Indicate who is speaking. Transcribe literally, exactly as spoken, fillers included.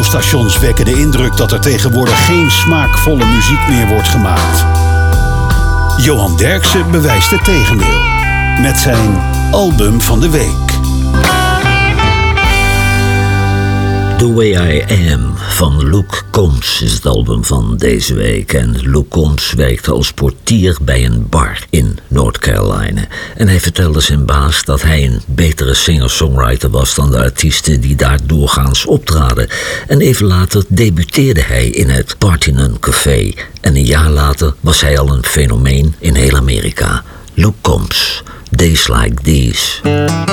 Speaker 1: radiostations wekken de indruk dat er tegenwoordig geen smaakvolle muziek meer wordt gemaakt. Johan Derksen bewijst het tegendeel met zijn album van de week.
Speaker 2: The Way I Am van Luke Combs is het album van deze week. En Luke Combs werkte als portier bij een bar in North Carolina. En hij vertelde zijn baas dat hij een betere singer-songwriter was dan de artiesten die daar doorgaans optraden. En even later debuteerde hij in het Parthenon Café. En een jaar later was hij al een fenomeen in heel Amerika. Luke Combs, Days Like These.